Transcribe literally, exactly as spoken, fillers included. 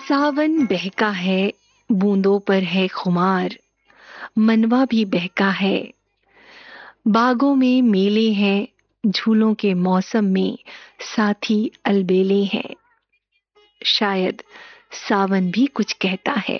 सावन बहका है, बूंदों पर है खुमार, मनवा भी बहका है। बागों में मेले हैं, झूलों के मौसम में साथी अलबेले हैं। शायद सावन भी कुछ कहता है।